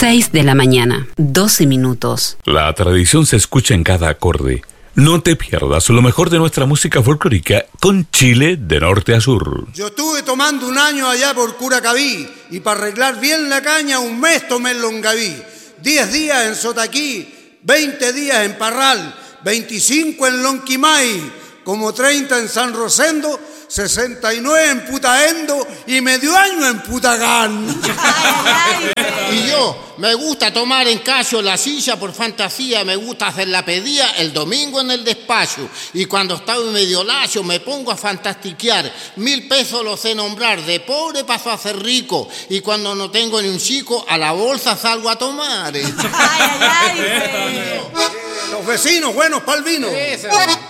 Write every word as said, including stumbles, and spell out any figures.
seis de la mañana, doce minutos. La tradición se escucha en cada acorde. No te pierdas lo mejor de nuestra música folclórica con Chile de norte a sur. Yo estuve tomando un año allá por Curacaví y para arreglar bien la caña un mes tomé en Longaví. Diez días en Sotaquí, veinte días en Parral, veinticinco en Lonquimay, como treinta en San Rosendo, sesenta y nueve en Putaendo y medio año en Putagán. Y yo, me gusta tomar en Casio la silla por fantasía, me gusta hacer la pedía el domingo en el despacho. Y cuando estaba medio lacio me pongo a fantastiquear. Mil pesos los sé nombrar, de pobre paso a ser rico. Y cuando no tengo ni un chico, a la bolsa salgo a tomar. Los vecinos buenos pa'l vino. Eso.